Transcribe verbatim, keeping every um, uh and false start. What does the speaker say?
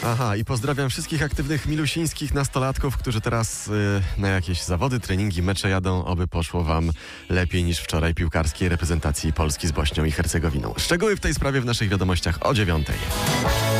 Aha, i pozdrawiam wszystkich aktywnych milusińskich nastolatków, którzy teraz y, na jakieś zawody, treningi, mecze jadą, oby poszło wam lepiej niż wczoraj piłkarskiej reprezentacji Polski z Bośnią i Hercegowiną. Szczegóły w tej sprawie w naszych wiadomościach o dziewiątej.